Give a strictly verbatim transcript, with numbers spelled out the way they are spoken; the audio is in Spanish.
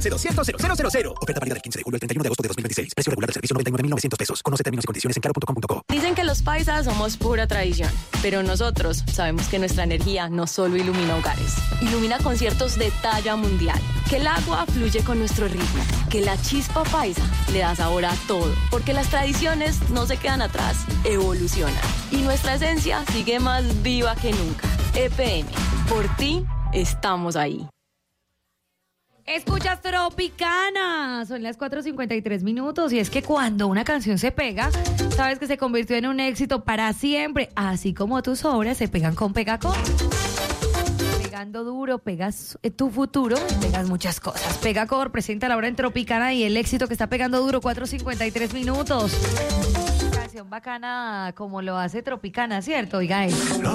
doscientos cero cero cero. Oferta válida del quince de julio al treinta y uno de agosto de dos mil veintiséis. Precio regular del servicio noventa y nueve mil novecientos pesos. Conoce términos y condiciones en claro punto com punto co. Dicen que los paisas somos pura tradición, pero nosotros sabemos que nuestra energía no solo ilumina hogares, ilumina conciertos de talla mundial, que el agua fluye con nuestro ritmo, que la chispa paisa le da sabor a todo, porque las tradiciones no se quedan atrás, evolucionan, y nuestra esencia sigue más viva que nunca. E P M, por ti estamos ahí. Escuchas Tropicana, son las cuatro cincuenta y tres minutos y es que cuando una canción se pega, sabes que se convirtió en un éxito para siempre, así como tus obras se pegan con Pegacor. Pegando duro, pegas tu futuro, pegas muchas cosas. Pegacor presenta la hora en Tropicana y el éxito que está pegando duro, cuatro cincuenta y tres minutos. Canción bacana como lo hace Tropicana, ¿cierto? Oiga eso.